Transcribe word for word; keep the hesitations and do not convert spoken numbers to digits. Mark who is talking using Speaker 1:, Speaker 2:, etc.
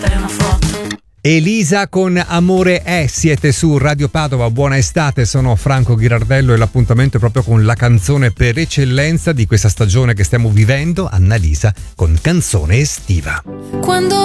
Speaker 1: mettere una foto.
Speaker 2: Elisa con Amore è, siete su Radio Padova, buona estate, sono Franco Ghirardello e l'appuntamento è proprio con la canzone per eccellenza di questa stagione che stiamo vivendo, Annalisa con Canzone estiva.
Speaker 1: Quando